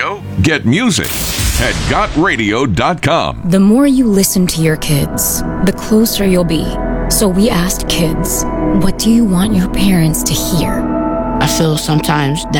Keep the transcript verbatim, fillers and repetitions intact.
radio? Get music at got radio dot com. The more you listen to your kids, the closer you'll be. So we asked kids, what do you want your parents to hear? I feel sometimes that